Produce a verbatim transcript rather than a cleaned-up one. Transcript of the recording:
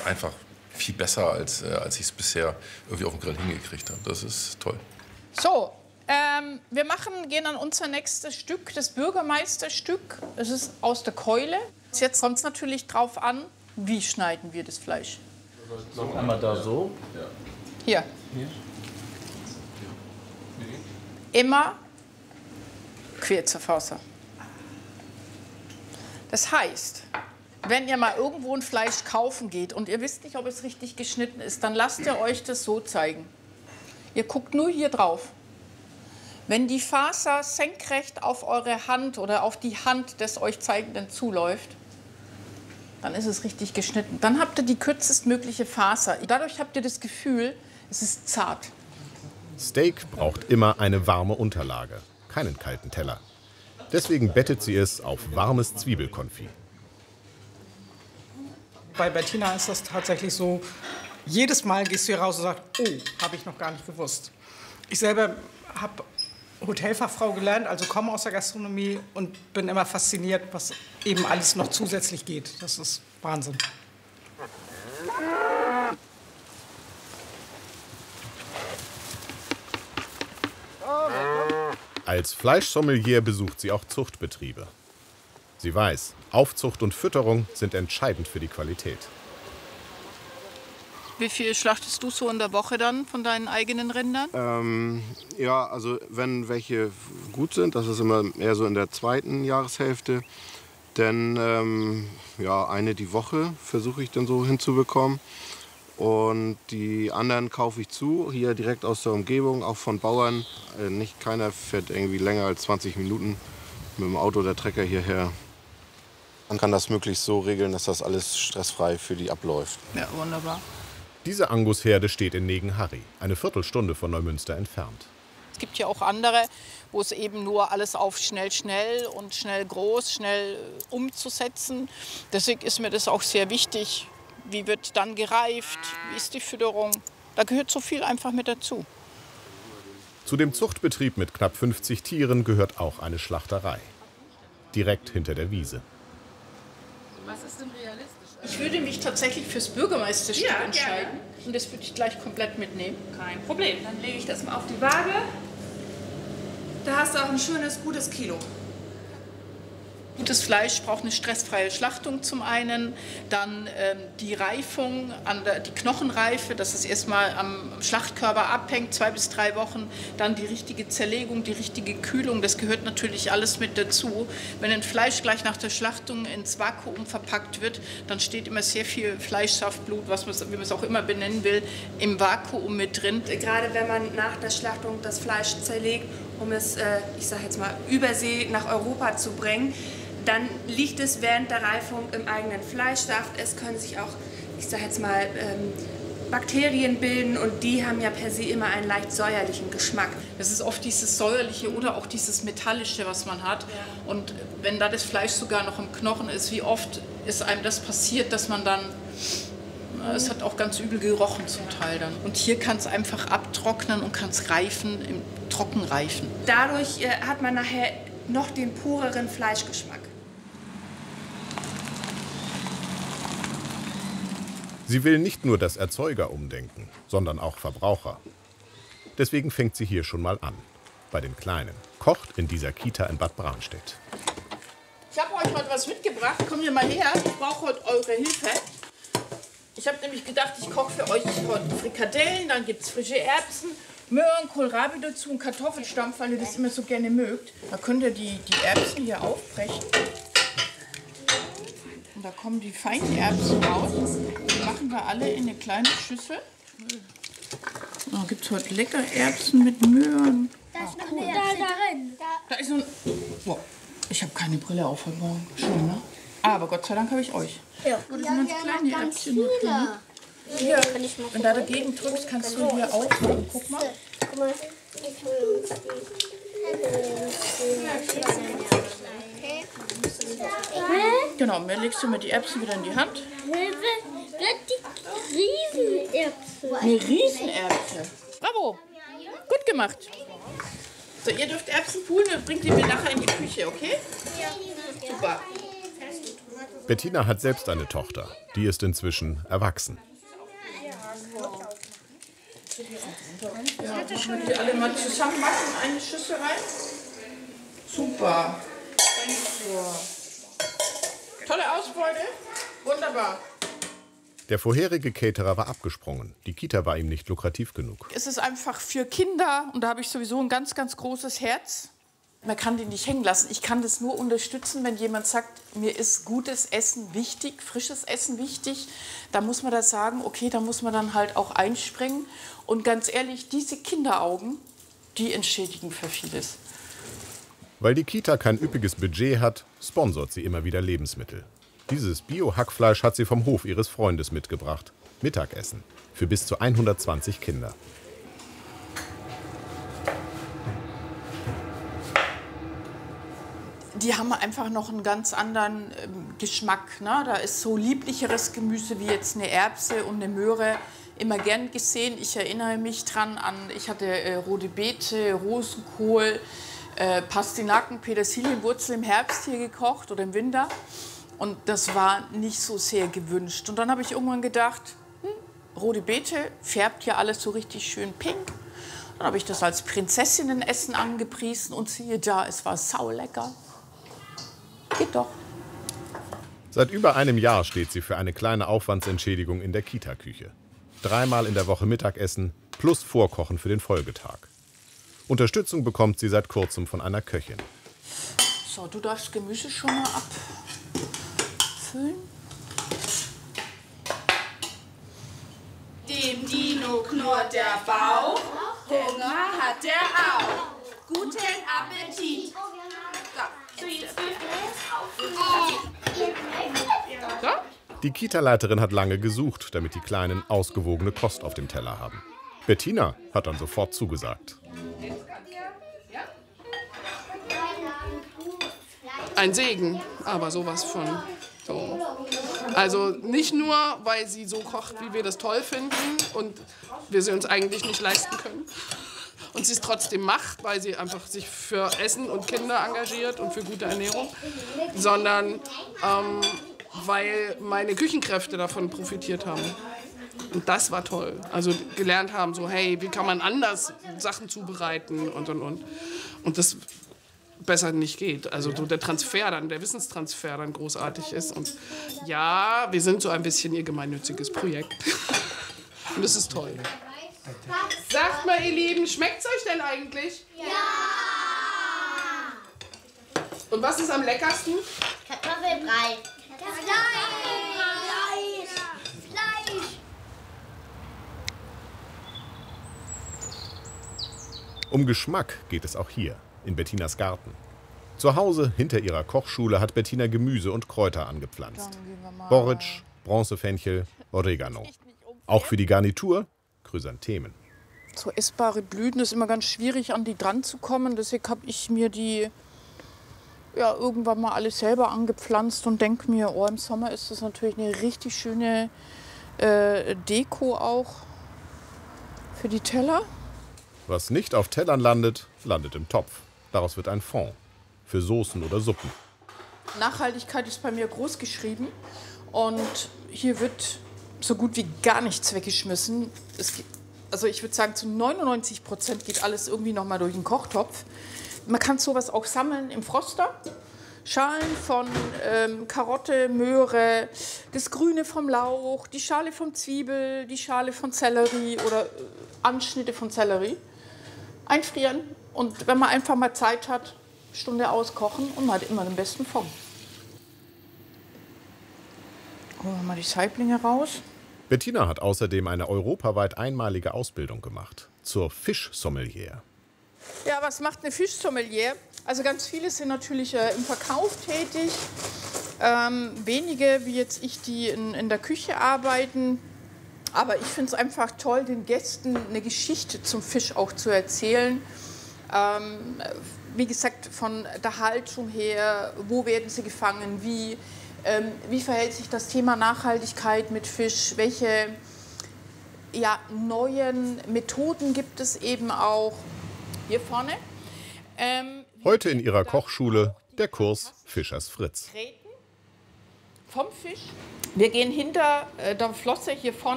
einfach viel besser, als, äh, als ich es bisher irgendwie auf dem Grill hingekriegt habe. Das ist toll. So, ähm, wir machen, gehen an unser nächstes Stück, das Bürgermeisterstück. Es ist aus der Keule. Jetzt kommt es natürlich drauf an, wie schneiden wir das Fleisch. So, einmal da so. Hier. Hier. Immer quer zur Faser. Das heißt, wenn ihr mal irgendwo ein Fleisch kaufen geht und ihr wisst nicht, ob es richtig geschnitten ist, dann lasst ihr euch das so zeigen. Ihr guckt nur hier drauf. Wenn die Faser senkrecht auf eure Hand oder auf die Hand des euch Zeigenden zuläuft, dann ist es richtig geschnitten. Dann habt ihr die kürzestmögliche Faser. Dadurch habt ihr das Gefühl, es ist zart. Steak braucht immer eine warme Unterlage, keinen kalten Teller. Deswegen bettet sie es auf warmes Zwiebelkonfit. Bei Bettina ist das tatsächlich so, jedes Mal gehst du hier raus und sagst, oh, habe ich noch gar nicht gewusst. Ich selber habe Hotelfachfrau gelernt, also komme aus der Gastronomie und bin immer fasziniert, was eben alles noch zusätzlich geht. Das ist Wahnsinn. Als Fleischsommelier besucht sie auch Zuchtbetriebe. Sie weiß, Aufzucht und Fütterung sind entscheidend für die Qualität. Wie viel schlachtest du so in der Woche dann von deinen eigenen Rindern? Ähm, ja, also wenn welche gut sind, das ist immer eher so in der zweiten Jahreshälfte, denn ähm, ja, eine die Woche versuche ich dann so hinzubekommen. Und die anderen kaufe ich zu, hier direkt aus der Umgebung, auch von Bauern. Äh, nicht keiner fährt irgendwie länger als zwanzig Minuten mit dem Auto oder Trecker hierher. Man kann das möglichst so regeln, dass das alles stressfrei für die abläuft. Ja, wunderbar. Diese Angusherde steht in Negenharry, eine Viertelstunde von Neumünster entfernt. Es gibt ja auch andere, wo es eben nur alles auf schnell, schnell und schnell groß, schnell umzusetzen. Deswegen ist mir das auch sehr wichtig. Wie wird dann gereift? Wie ist die Fütterung? Da gehört so viel einfach mit dazu. Zu dem Zuchtbetrieb mit knapp fünfzig Tieren gehört auch eine Schlachterei. Direkt hinter der Wiese. Was ist denn realistisch? Ich würde mich tatsächlich fürs Bürgermeisterstück Ja, entscheiden. gerne. Und das würde ich gleich komplett mitnehmen. Kein Problem. Dann lege ich das mal auf die Waage. Da hast du auch ein schönes, gutes Kilo. Gutes Fleisch braucht eine stressfreie Schlachtung zum einen, dann ähm, die Reifung, an der, die Knochenreife, dass es erstmal am Schlachtkörper abhängt, zwei bis drei Wochen, dann die richtige Zerlegung, die richtige Kühlung, das gehört natürlich alles mit dazu. Wenn ein Fleisch gleich nach der Schlachtung ins Vakuum verpackt wird, dann steht immer sehr viel Fleischsaftblut, was man, wie man es auch immer benennen will, im Vakuum mit drin. Gerade wenn man nach der Schlachtung das Fleisch zerlegt, um es, äh, ich sage jetzt mal, übersee nach Europa zu bringen, dann liegt es während der Reifung im eigenen Fleischsaft. Es können sich auch, ich sage jetzt mal, ähm, Bakterien bilden und die haben ja per se immer einen leicht säuerlichen Geschmack. Das ist oft dieses säuerliche oder auch dieses metallische, was man hat. Ja. Und wenn da das Fleisch sogar noch im Knochen ist, wie oft ist einem das passiert, dass man dann, mhm. es hat auch ganz übel gerochen zum Teil dann. Und hier kann es einfach abtrocknen und kann es reifen, im Trockenreifen. Dadurch äh, hat man nachher noch den pureren Fleischgeschmack. Sie will nicht nur das Erzeuger umdenken, sondern auch Verbraucher. Deswegen fängt sie hier schon mal an, bei den Kleinen. Kocht in dieser Kita in Bad Bramstedt. Ich habe euch heute was mitgebracht. Kommt ihr mal her, ich brauche heute eure Hilfe. Ich habe nämlich gedacht, ich koche für euch heute Frikadellen, dann gibt es frische Erbsen, Möhren, Kohlrabi dazu und Kartoffelstampf, weil ihr das immer so gerne mögt. Da könnt ihr die, die Erbsen hier aufbrechen. Und da kommen die feinen Erbsen raus. Die machen wir alle in eine kleine Schüssel. Da gibt es heute lecker Erbsen mit Möhren. Da ist noch eine Erbse drin. Da ist noch ein... Wow, ich habe keine Brille auf heute Morgen. Schön, ne? Aber Gott sei Dank habe ich euch. Ja. Oh, das sind ganz kleine Erbsen nur drin. Hier, wenn du dagegen drückst, kannst du hier aufmachen. Guck mal. Guck mal. Genau, mir legst du mir die Erbsen wieder in die Hand. Die Riesenerbse. Eine Riesenerbse. Bravo. Gut gemacht. So, ihr dürft Erbsen poolen und bringt die mir nachher in die Küche, okay? Super. Bettina hat selbst eine Tochter, Die ist inzwischen erwachsen. Machen wir die alle mal zusammen machen in eine Schüssel rein? Super. Tolle Ausbeute. Wunderbar. Der vorherige Caterer war abgesprungen. Die Kita war ihm nicht lukrativ genug. Es ist einfach für Kinder, und da habe ich sowieso ein ganz, ganz großes Herz. Man kann die nicht hängen lassen. Ich kann das nur unterstützen, wenn jemand sagt, mir ist gutes Essen wichtig, frisches Essen wichtig. Da muss man das sagen, okay, da muss man dann halt auch einspringen. Und ganz ehrlich, diese Kinderaugen, die entschädigen für vieles. Weil die Kita kein üppiges Budget hat, sponsort sie immer wieder Lebensmittel. Dieses Bio-Hackfleisch hat sie vom Hof ihres Freundes mitgebracht. Mittagessen für bis zu hundertzwanzig Kinder. Die haben einfach noch einen ganz anderen äh, Geschmack. Ne? Da ist so lieblicheres Gemüse wie jetzt eine Erbse und eine Möhre immer gern gesehen. Ich erinnere mich dran an, ich hatte äh, rote Beete, Rosenkohl, äh, Pastinaken, Petersilienwurzel im Herbst hier gekocht oder im Winter. Und das war nicht so sehr gewünscht. Und dann habe ich irgendwann gedacht, hm, rote Beete färbt ja alles so richtig schön pink. Dann habe ich das als Prinzessinnenessen angepriesen und siehe da, es war saulecker. Geht doch. Seit über einem Jahr steht sie für eine kleine Aufwandsentschädigung in der Kita-Küche. Dreimal in der Woche Mittagessen plus Vorkochen für den Folgetag. Unterstützung bekommt sie seit kurzem von einer Köchin. So, du darfst Gemüse schon mal abfüllen. Dem Dino knurrt der Bauch, Hunger hat er auch. Guten Appetit. So. Die Kita-Leiterin hat lange gesucht, damit die Kleinen ausgewogene Kost auf dem Teller haben. Bettina hat dann sofort zugesagt. Ein Segen, aber sowas von. So. Also nicht nur, weil sie so kocht, wie wir das toll finden und wir sie uns eigentlich nicht leisten können. Und sie es trotzdem macht, weil sie einfach sich für Essen und Kinder engagiert und für gute Ernährung, sondern ähm, weil meine Küchenkräfte davon profitiert haben. Und das war toll. Also gelernt haben, so hey, wie kann man anders Sachen zubereiten und und und. Und das besser nicht geht. Also so der Transfer dann, der Wissenstransfer dann großartig ist. Und ja, wir sind so ein bisschen ihr gemeinnütziges Projekt. Und das ist toll. Sagt mal, ihr Lieben, schmeckt's euch denn eigentlich? Ja! Und was ist am leckersten? Kartoffelbrei. Fleisch! Fleisch! Um Geschmack geht es auch hier, in Bettinas Garten. Zu Hause, hinter ihrer Kochschule, hat Bettina Gemüse und Kräuter angepflanzt. Borretsch, Bronzefenchel, Oregano. Auch für die Garnitur Chrysanthemen. So essbare Blüten ist immer ganz schwierig, an die dran zu kommen. Deswegen habe ich mir die ja, irgendwann mal alle selber angepflanzt und denke mir, oh, im Sommer ist das natürlich eine richtig schöne äh, Deko auch für die Teller. Was nicht auf Tellern landet, landet im Topf. Daraus wird ein Fond für Soßen oder Suppen. Nachhaltigkeit ist bei mir groß geschrieben und hier wird so gut wie gar nichts weggeschmissen. Es gibt, also ich würde sagen, zu neunundneunzig Prozent geht alles irgendwie noch mal durch den Kochtopf. Man kann sowas auch sammeln im Froster. Schalen von ähm, Karotte, Möhre, das Grüne vom Lauch, die Schale von Zwiebel, die Schale von Sellerie oder äh, Anschnitte von Sellerie. Einfrieren und wenn man einfach mal Zeit hat, Stunde auskochen und man hat immer den besten Fond. Holen wir mal die Saiblinge raus. Bettina hat außerdem eine europaweit einmalige Ausbildung gemacht zur Fischsommelier. Ja, was macht eine Fischsommelier? Also ganz viele sind natürlich äh, im Verkauf tätig. Ähm, wenige, wie jetzt ich, die in, in der Küche arbeiten. Aber ich finde es einfach toll, den Gästen eine Geschichte zum Fisch auch zu erzählen. Ähm, wie gesagt, von der Haltung her, wo werden sie gefangen, wie, ähm, wie verhält sich das Thema Nachhaltigkeit mit Fisch, welche ja, neuen Methoden gibt es eben auch hier vorne. Ähm, Heute in ihrer Kochschule der Kurs Fischers Fritz. vom Fisch. Wir gehen hinter äh, der Flosse hier vorne